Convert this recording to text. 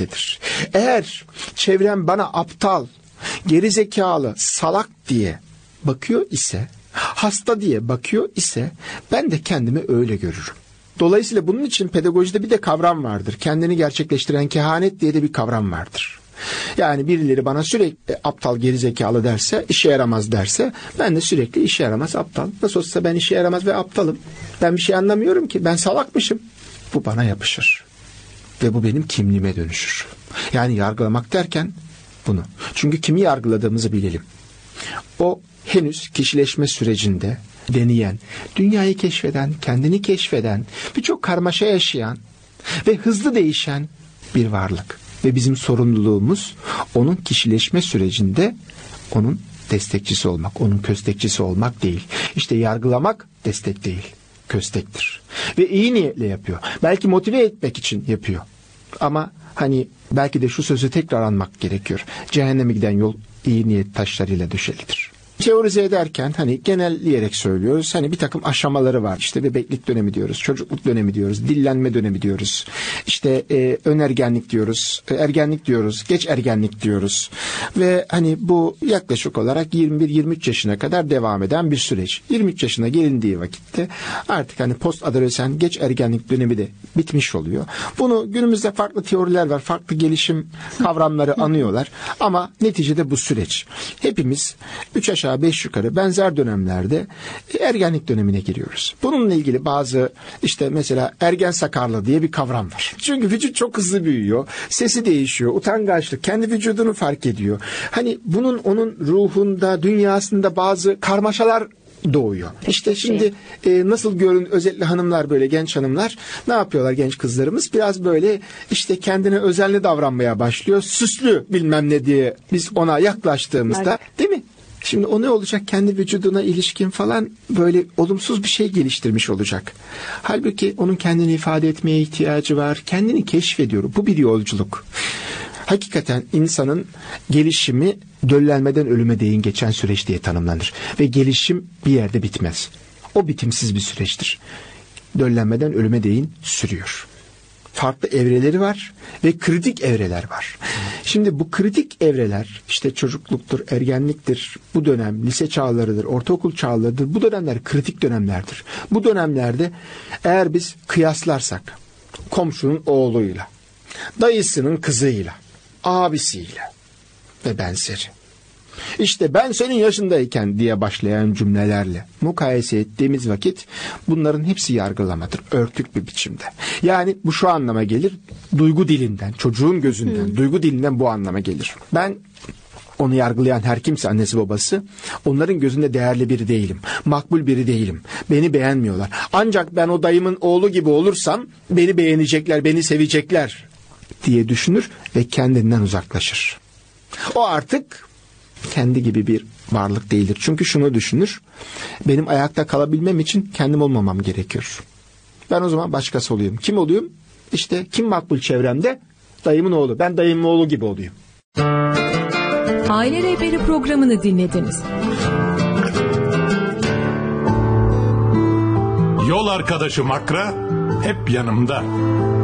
çevrededir. Eğer çevrem bana aptal, gerizekalı, salak diye bakıyor ise, hasta diye bakıyor ise ben de kendimi öyle görürüm. Dolayısıyla bunun için pedagojide bir de kavram vardır. Kendini gerçekleştiren kehanet diye de bir kavram vardır. Yani birileri bana sürekli aptal, gerizekalı derse, işe yaramaz derse, ben de sürekli işe yaramaz, aptal. Nasıl olsa ben işe yaramaz ve aptalım. Ben bir şey anlamıyorum ki, ben salakmışım. Bu bana yapışır. Ve bu benim kimliğime dönüşür. Yani yargılamak derken bunu. Çünkü kimi yargıladığımızı bilelim. O henüz kişileşme sürecinde deneyen, dünyayı keşfeden, kendini keşfeden, birçok karmaşa yaşayan ve hızlı değişen bir varlık. Ve bizim sorumluluğumuz onun kişileşme sürecinde onun destekçisi olmak, onun köstekçisi olmak değil. İşte yargılamak destek değil, köstektir. Ve iyi niyetle yapıyor. Belki motive etmek için yapıyor. Ama hani belki de şu sözü tekrar anmak gerekiyor. Cehenneme giden yol iyi niyet taşlarıyla döşelidir. Teorize ederken hani genelleyerek söylüyoruz. Hani bir takım aşamaları var. İşte bebeklik dönemi diyoruz, çocukluk dönemi diyoruz, dillenme dönemi diyoruz. İşte önergenlik diyoruz, ergenlik diyoruz, geç ergenlik diyoruz. Ve hani bu yaklaşık olarak 21-23 yaşına kadar devam eden bir süreç. 23 yaşına gelindiği vakitte artık hani post adolesan, geç ergenlik dönemi de bitmiş oluyor. Bunu günümüzde farklı teoriler var, farklı gelişim kavramları anıyorlar. Ama neticede bu süreç. Hepimiz 3 aşağı 5 yukarı benzer dönemlerde ergenlik dönemine giriyoruz. Bununla ilgili bazı işte mesela ergen sakarlığı diye bir kavram var. Çünkü vücut çok hızlı büyüyor. Sesi değişiyor. Utangaçlık. Kendi vücudunu fark ediyor. Hani bunun onun ruhunda, dünyasında bazı karmaşalar doğuyor. İşte şimdi nasıl görün özellikle hanımlar, böyle genç hanımlar ne yapıyorlar, genç kızlarımız? Biraz böyle işte kendine özenli davranmaya başlıyor. Süslü bilmem ne diye biz ona yaklaştığımızda, değil mi? Şimdi o ne olacak? Kendi vücuduna ilişkin falan böyle olumsuz bir şey geliştirmiş olacak. Halbuki onun kendini ifade etmeye ihtiyacı var. Kendini keşfediyor. Bu bir yolculuk. Hakikaten insanın gelişimi döllenmeden ölüme değin geçen süreç diye tanımlanır. Ve gelişim bir yerde bitmez. O bitimsiz bir süreçtir. Döllenmeden ölüme değin sürüyor. Farklı evreleri var ve kritik evreler var. Şimdi bu kritik evreler işte çocukluktur, ergenliktir, bu dönem lise çağlarıdır, ortaokul çağlarıdır. Bu dönemler kritik dönemlerdir. Bu dönemlerde eğer biz kıyaslarsak komşunun oğluyla, dayısının kızıyla, abisiyle ve benzeri, İşte ben senin yaşındayken diye başlayan cümlelerle mukayese ettiğimiz vakit bunların hepsi yargılamadır. Örtük bir biçimde. Yani bu şu anlama gelir. Duygu dilinden, çocuğun gözünden, duygu dilinden bu anlama gelir. Ben onu yargılayan her kimse, annesi babası, onların gözünde değerli biri değilim. Makbul biri değilim. Beni beğenmiyorlar. Ancak ben o dayımın oğlu gibi olursam beni beğenecekler, beni sevecekler diye düşünür ve kendinden uzaklaşır. O artık kendi gibi bir varlık değildir. Çünkü şunu düşünür. Benim ayakta kalabilmem için kendim olmamam gerekiyor. Ben o zaman başkası olayım. Kim olayım? İşte kim makbul çevremde? Dayımın oğlu. Ben dayımın oğlu gibi olayım. Aile Rehberi programını dinlediniz. Yol arkadaşım Akra hep yanımda.